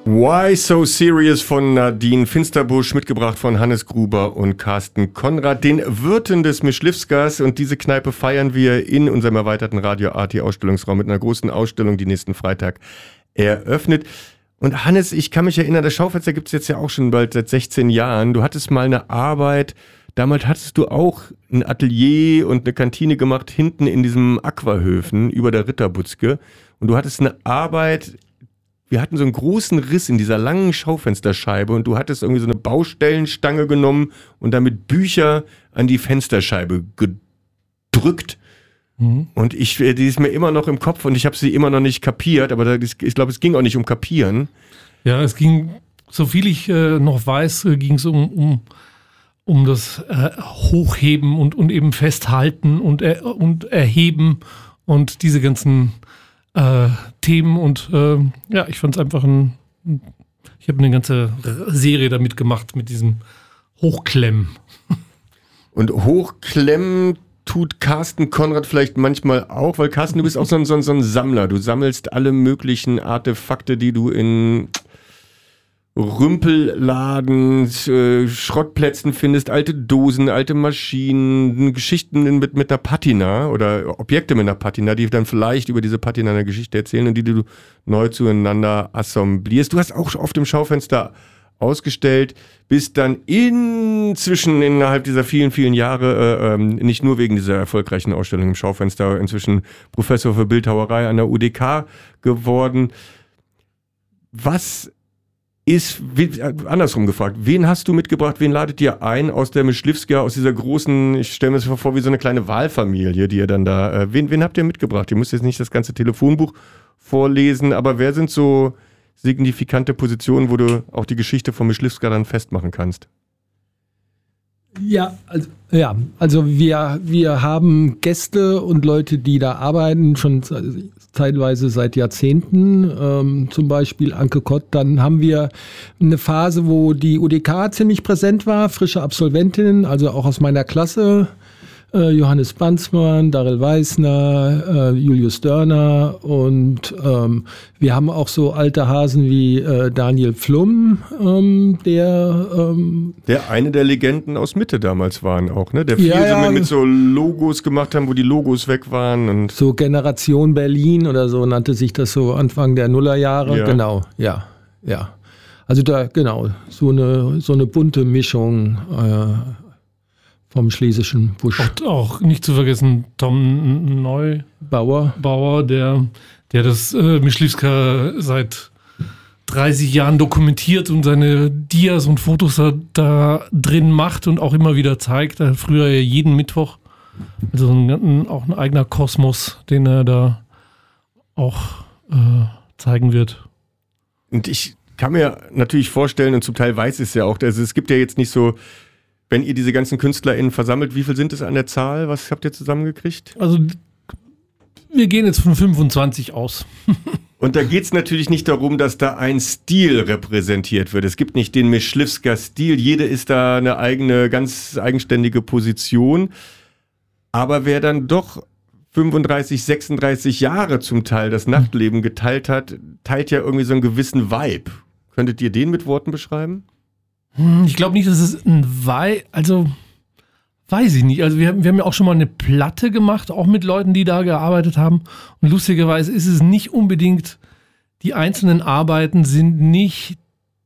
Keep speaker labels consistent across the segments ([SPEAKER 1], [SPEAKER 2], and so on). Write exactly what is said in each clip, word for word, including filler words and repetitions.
[SPEAKER 1] Why So Serious von Nadine Finsterbusch, mitgebracht von Hannes Gruber und Carsten Konrad, den Wirten des Mischlivskas. Und diese Kneipe feiern wir in unserem erweiterten Radio-A T-Ausstellungsraum mit einer großen Ausstellung, die nächsten Freitag eröffnet. Und Hannes, ich kann mich erinnern, das Schaufenster gibt es jetzt ja auch schon bald seit sechzehn Jahren. Du hattest mal eine Arbeit, damals hattest du auch ein Atelier und eine Kantine gemacht, hinten in diesem Aquahöfen über der Ritterbutzke. Und du hattest eine Arbeit... Wir hatten so einen großen Riss in dieser langen Schaufensterscheibe und du hattest irgendwie so eine Baustellenstange genommen und damit Bücher an die Fensterscheibe gedrückt. Mhm. Und ich, die ist mir immer noch im Kopf und ich habe sie immer noch nicht kapiert, aber ich glaube, es ging auch nicht um Kapieren.
[SPEAKER 2] Ja, es ging, so viel ich äh, noch weiß, äh, ging es um, um, um das äh, Hochheben und, und eben Festhalten und, äh, und Erheben und diese ganzen Äh, Themen und äh, ja, ich fand es einfach ein, ich habe eine ganze Serie damit gemacht mit diesem Hochklemmen.
[SPEAKER 1] Und Hochklemmen tut Carsten Konrad vielleicht manchmal auch, weil Carsten, du bist auch so ein, so ein, so ein Sammler. Du sammelst alle möglichen Artefakte, die du in Rümpelladen, äh, Schrottplätzen findest, alte Dosen, alte Maschinen, Geschichten mit, mit einer Patina oder Objekte mit einer Patina, die dann vielleicht über diese Patina eine Geschichte erzählen und die du neu zueinander assemblierst. Du hast auch auf dem Schaufenster ausgestellt, bist dann inzwischen innerhalb dieser vielen, vielen Jahre, äh, ähm, nicht nur wegen dieser erfolgreichen Ausstellung im Schaufenster, inzwischen Professor für Bildhauerei an der U D K geworden. Was ist, wie, andersrum gefragt, wen hast du mitgebracht, wen ladet ihr ein aus der Mischlivska, aus dieser großen, ich stelle mir das vor, wie so eine kleine Wahlfamilie, die ihr dann da, äh, wen, wen habt ihr mitgebracht? Ihr müsst jetzt nicht das ganze Telefonbuch vorlesen, aber wer sind so signifikante Positionen, wo du auch die Geschichte von Mischlivska dann festmachen kannst?
[SPEAKER 3] Ja, also, ja, also wir, wir haben Gäste und Leute, die da arbeiten, schon teilweise seit Jahrzehnten, ähm, zum Beispiel Anke Kott. Dann haben wir eine Phase, wo die U D K ziemlich präsent war, frische Absolventinnen, also auch aus meiner Klasse, äh, Johannes Banzmann, Darrell Weißner, äh, Julius Dörner und ähm, wir haben auch so alte Hasen wie äh, Daniel Pflum, ähm, der ähm,
[SPEAKER 1] der eine der Legenden aus Mitte damals waren auch, ne? Der viel
[SPEAKER 3] ja,
[SPEAKER 1] so
[SPEAKER 3] ja,
[SPEAKER 1] mit, mit so Logos gemacht haben, wo die Logos weg waren. Und
[SPEAKER 3] so Generation Berlin oder so nannte sich das so Anfang der Nullerjahre.
[SPEAKER 1] Ja.
[SPEAKER 3] Genau, ja, ja. Also da, genau, so eine, so eine bunte Mischung äh, vom schlesischen Busch.
[SPEAKER 2] Und auch nicht zu vergessen Tom Neubauer, Bauer, der, der das äh, Mischlivska seit dreißig Jahren dokumentiert und seine Dias und Fotos da, da drin macht und auch immer wieder zeigt. Er hat früher ja jeden Mittwoch, also ein, auch ein eigener Kosmos, den er da auch äh, zeigen wird.
[SPEAKER 1] Und ich kann mir natürlich vorstellen, und zum Teil weiß es ja auch, also es gibt ja jetzt nicht so, wenn ihr diese ganzen KünstlerInnen versammelt, wie viel sind es an der Zahl? Was habt ihr zusammengekriegt?
[SPEAKER 2] Also wir gehen jetzt von fünfundzwanzig aus.
[SPEAKER 1] Und da geht es natürlich nicht darum, dass da ein Stil repräsentiert wird. Es gibt nicht den Mischlivska-Stil. Jede ist da eine eigene, ganz eigenständige Position. Aber wer dann doch fünfunddreißig, sechsunddreißig Jahre zum Teil das Nachtleben geteilt hat, teilt ja irgendwie so einen gewissen Vibe. Könntet ihr den mit Worten beschreiben?
[SPEAKER 2] Ich glaube nicht, dass es ein Vibe, also weiß ich nicht. Also wir, wir haben ja auch schon mal eine Platte gemacht, auch mit Leuten, die da gearbeitet haben. Und lustigerweise ist es nicht unbedingt, die einzelnen Arbeiten sind nicht,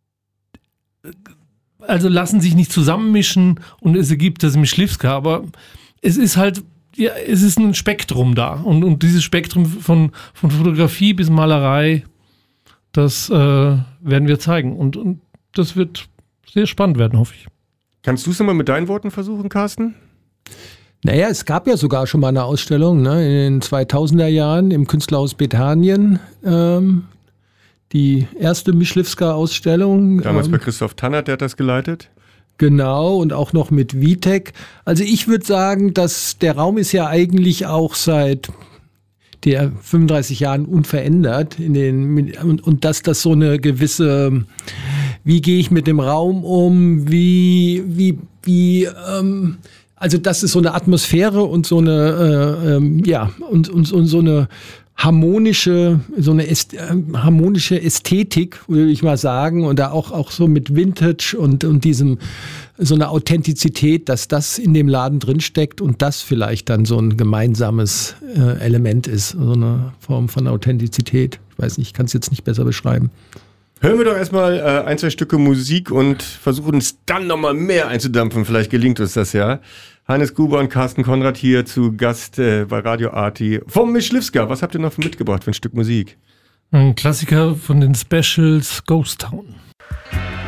[SPEAKER 2] also lassen sich nicht zusammenmischen und es ergibt das Mischlivska, aber es ist halt, ja, es ist ein Spektrum da. Und, und dieses Spektrum von, von Fotografie bis Malerei, das äh, werden wir zeigen. Und, und das wird sehr spannend werden, hoffe ich.
[SPEAKER 1] Kannst du es nochmal mit deinen Worten versuchen, Carsten?
[SPEAKER 3] Naja, es gab ja sogar schon mal eine Ausstellung, ne, in den zweitausender Jahren im Künstlerhaus Bethanien. Ähm, die erste Mischlivska-Ausstellung.
[SPEAKER 1] Damals
[SPEAKER 3] ähm,
[SPEAKER 1] bei Christoph Tannert, der hat das geleitet.
[SPEAKER 3] Genau, und auch noch mit Vitek. Also ich würde sagen, dass der Raum ist ja eigentlich auch seit der fünfunddreißig Jahren unverändert in den, und, und dass das so eine gewisse, wie gehe ich mit dem Raum um, wie, wie, wie, ähm, also das ist so eine Atmosphäre und so eine, äh, ähm, ja, und, und, und so eine harmonische, so eine Äst- äh, harmonische Ästhetik, würde ich mal sagen, und da auch, auch so mit Vintage und, und diesem, so eine Authentizität, dass das in dem Laden drinsteckt und das vielleicht dann so ein gemeinsames äh, Element ist, so eine Form von Authentizität. Ich weiß nicht, ich kann es jetzt nicht besser beschreiben.
[SPEAKER 1] Hören wir doch erstmal äh, ein, zwei Stücke Musik und versuchen es dann nochmal mehr einzudampfen. Vielleicht gelingt uns das ja. Hannes Gruber und Carsten Konrad hier zu Gast äh, bei Radio Arti vom Myśliwska. Was habt ihr noch mitgebracht für ein Stück Musik?
[SPEAKER 2] Ein Klassiker von den Specials, Ghost Town.